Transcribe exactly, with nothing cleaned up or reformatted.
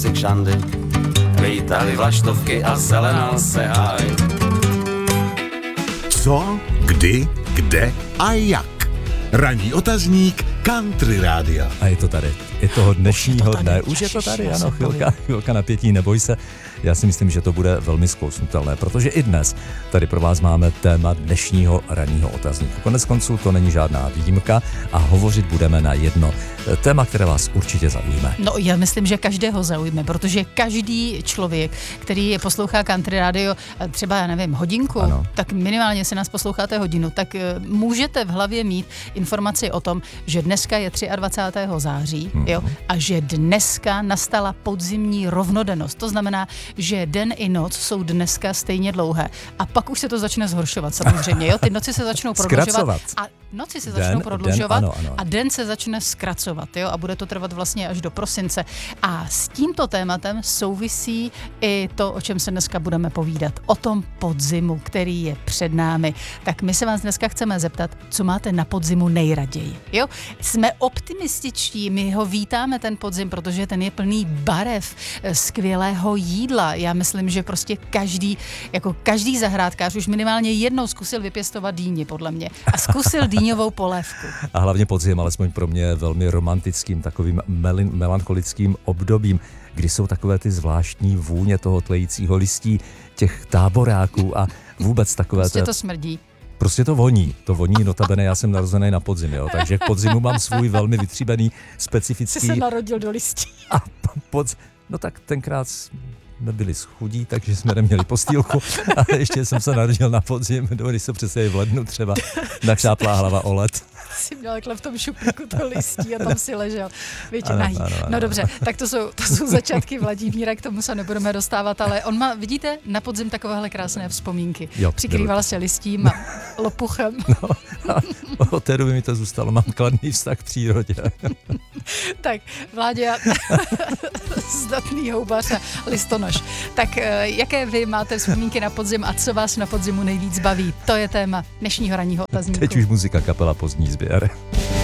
kšandy, lítali vlaštovky a zelenal se háj. Co, kdy, kde a jak? Ranní otazník Country Rádia. A je to tady. Je toho dnešního dne. Už je to tady, ano, chvilka, chvilka napětí, neboj se. Já si myslím, že to bude velmi zkousnutelné, protože i dnes tady pro vás máme téma dnešního ranního otazníku. Konec konců to není žádná výjimka a hovořit budeme na jedno téma, které vás určitě zaujme. No, já myslím, že každého zaujme, protože každý člověk, který poslouchá Country Radio třeba, já nevím, hodinku, ano. tak minimálně si nás posloucháte hodinu, tak můžete v hlavě mít informaci o tom, že dneska je dvacátého třetího září, hmm. jo, a že dneska nastala podzimní rovnodennost. To znamená, že den i noc jsou dneska stejně dlouhé. A pak už se to začne zhoršovat samozřejmě, jo? Ty noci se začnou prodlužovat. Zkracovat. A noci se den, začnou prodlužovat den, ano, ano. a den se začne zkracovat, jo? A bude to trvat vlastně až do prosince. A s tímto tématem souvisí i to, o čem se dneska budeme povídat. O tom podzimu, který je před námi. Tak my se vás dneska chceme zeptat, co máte na podzimu nejraději, jo? Jsme optimističtí, my ho vítáme ten podzim, protože ten je plný barev, skvělého jídla. Já myslím, že prostě každý, jako každý zahrádkář už minimálně jednou zkusil vypěstovat dýni, podle mě. A zkusil dýňovou polévku. A hlavně podzim, alespoň pro mě, velmi romantickým, takovým melin, melancholickým obdobím, kdy jsou takové ty zvláštní vůně toho tlejícího listí, těch táboráků a vůbec takové... Prostě to smrdí. Prostě to voní, to voní, notabene, já jsem narozený na podzim, jo, takže k podzimu mám svůj velmi vytříbený, specifický... Jsi se narodil do listí. A pod... No tak tenkrát jsme byli schudí, takže jsme neměli postýlku a ještě jsem se narodil na podzim, když se přesně v lednu třeba našáplá hlava o led. Jsi měl takhle v tom šuplíku to listí a tam si ležel, víte, nahý. No dobře, tak to jsou, to jsou začátky Vladimíra, k tomu se nebudeme dostávat, ale on má, vidíte, na podzim takovéhle krásné vzpomínky. Jo, přikrýval se listím a lopuchem. No, a od té doby mi to zůstalo, mám kladný vztah k přírodě. Tak, Vláďa, zdatný houbař a listonoš. Tak jaké vy máte vzpomínky na podzim a co vás na podzimu nejvíc baví? To je téma dnešního ranního otazníku. Teď už muzika kapela Pozdní sběr.